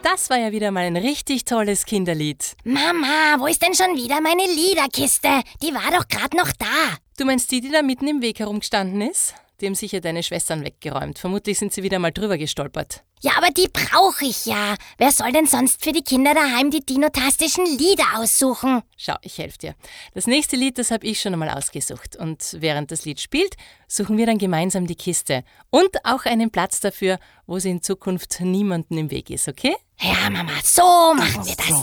Das war ja wieder mal ein richtig tolles Kinderlied. Mama, wo ist denn schon wieder meine Liederkiste? Die war doch gerade noch da. Du meinst die da mitten im Weg herumgestanden ist? Die haben sicher deine Schwestern weggeräumt. Vermutlich sind sie wieder mal drüber gestolpert. Ja, aber die brauche ich ja. Wer soll denn sonst für die Kinder daheim die dinotastischen Lieder aussuchen? Schau, ich helfe dir. Das nächste Lied, das habe ich schon einmal ausgesucht. Und während das Lied spielt, suchen wir dann gemeinsam die Kiste. Und auch einen Platz dafür, wo sie in Zukunft niemandem im Weg ist, okay? Ja, Mama, so machen wir das.